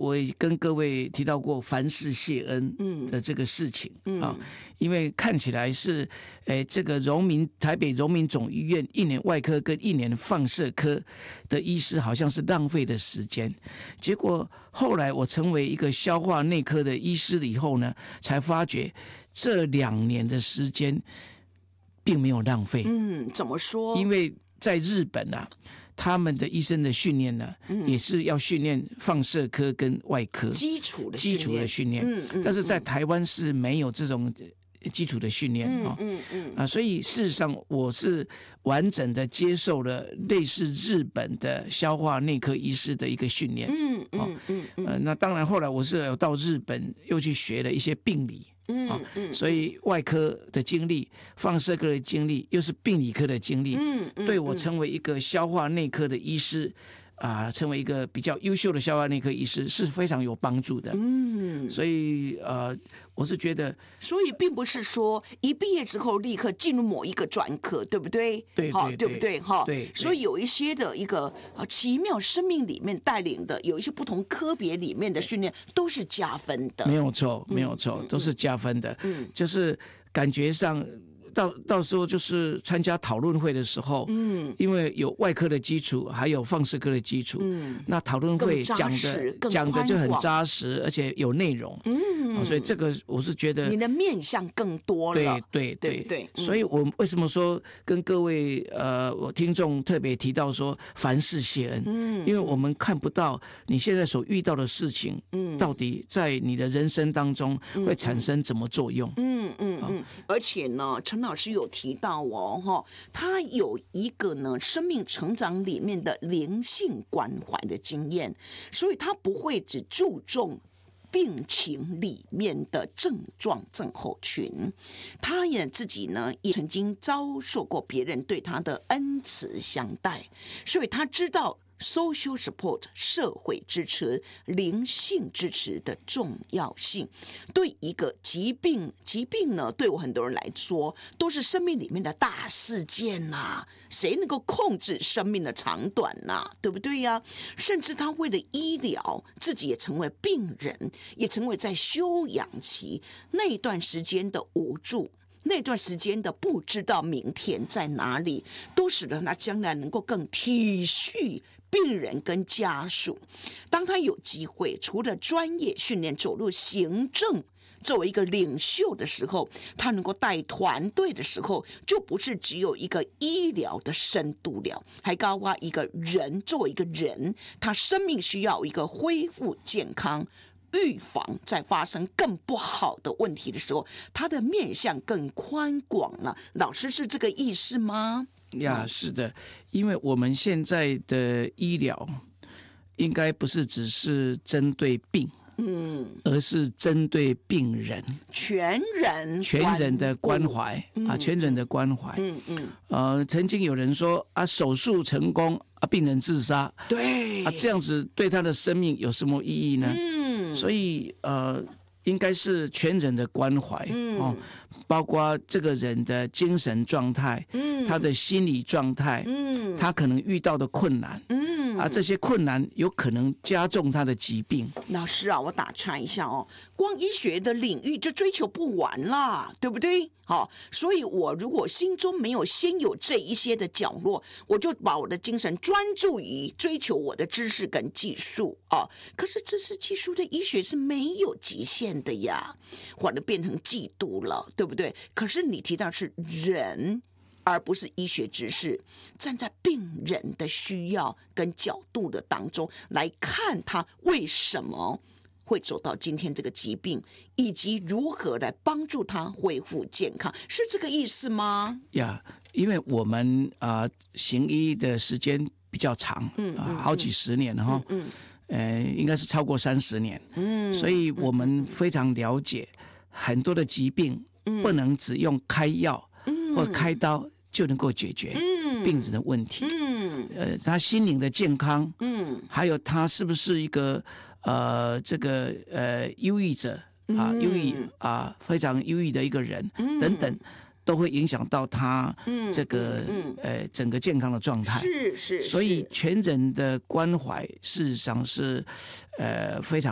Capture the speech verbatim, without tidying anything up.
我也跟各位提到过凡事谢恩的这个事情、嗯啊、因为看起来是，诶，这个荣民台北荣民总医院一年外科跟一年放射科的医师好像是浪费的时间，结果后来我成为一个消化内科的医师以后呢，才发觉这两年的时间并没有浪费。 嗯，怎么说？ 因为在日本啊，他们的医生的训练呢、嗯，也是要训练放射科跟外科基础的基础的训练， 嗯嗯， 但是在台湾是没有这种基础的训练啊、 嗯嗯嗯啊，所以事实上我是完整的接受了类似日本的消化内科医师的一个训练， 嗯嗯嗯嗯， 呃，那当然后来我是有到日本又去学了一些病理。 嗯嗯，所以外科的经历、放射科的经历，又是病理科的经历， 嗯嗯， 对我成为一个消化内科的医师啊、呃，成为一个比较优秀的消化内科医师是非常有帮助的。 嗯， 所以呃，我是觉得， 所以并不是说一毕业之后立刻进入某一个专科，对不对？ 对对对不对？哈， 对。 所以有一些的一个呃奇妙生命里面带领的，有一些不同科别里面的训练都是加分的。 没有错，没有错，嗯、都是加分的。嗯，就是感觉上。到到时候就是参加讨论会的时候，嗯，因为有外科的基础，还有放射科的基础，嗯，那讨论会讲的讲的就很扎实，而且有内容，嗯、哦，所以这个我是觉得你的面向更多了， 对对对对, 对、嗯， 所以我为什么说跟各位呃我听众特别提到说凡事谢恩，嗯，因为我们看不到你现在所遇到的事情，嗯，到底在你的人生当中会产生怎么作用， 嗯嗯嗯，嗯而且呢，陈老师有提到哦，他有一个呢生命成长里面的灵性关怀的经验，所以他不会只注重病情里面的症状症候群，他也自己呢也曾经遭受过别人对他的恩慈相待，所以他知道social support 社会支持、灵性支持的重要性。对一个疾病，疾病呢，对我很多人来说都是生命里面的大事件呐、啊。谁能够控制生命的长短呐、啊？对不对呀、啊？甚至他为了医疗，自己也成为病人，也成为在休养期那一段时间的无助。那段时间的不知道明天在哪里，都使得他将来能够更体恤病人跟家属。当他有机会除了专业训练走入行政作为一个领袖的时候，他能够带团队的时候，就不是只有一个医疗的深度了，还包括一个人作为一个人，他生命需要一个恢复健康，预防在发生更不好的问题的时候，他的面向更宽广了。老师是这个意思吗？ 呀，是的，因为我们现在的医疗应该不是只是针对病，嗯，而是针对病人， 全人全人的关怀、嗯、啊，全人的关怀，嗯嗯，呃，曾经有人说啊，手术成功啊，病人自杀， 对啊，这样子对他的生命有什么意义呢？嗯，所以呃。应该是全人的关怀、嗯哦、包括这个人的精神状态、嗯、他的心理状态、嗯、他可能遇到的困难、嗯、啊，这些困难有可能加重他的疾病。 老师啊，我打岔一下哦，光医学的领域就追求不完啦，对不对？好，所以我如果心中没有先有这一些的角落，我就把我的精神专注于追求我的知识跟技术啊。可是知识技术的医学是没有极限的呀，或者变成嫉妒了，对不对？可是你提到是人，而不是医学知识，站在病人的需要跟角度的当中来看他为什么会走到今天这个疾病，以及如何来帮助他恢复健康，是这个意思吗？ 呀、yeah, 因为我们啊、呃、行医的时间比较长，嗯、呃、好几十年哈，嗯, 嗯呃应该是超过三十年，嗯，所以我们非常了解很多的疾病不能只用开药、嗯、或开刀就能够解决病人的问题，嗯，呃，他心灵的健康，嗯，还有他是不是一个呃这个呃忧郁者啊，忧郁啊非常忧郁的一个人、嗯、等等，都会影响到他这个、嗯嗯、呃整个健康的状态， 是是， 所以全人的关怀事实上是呃非常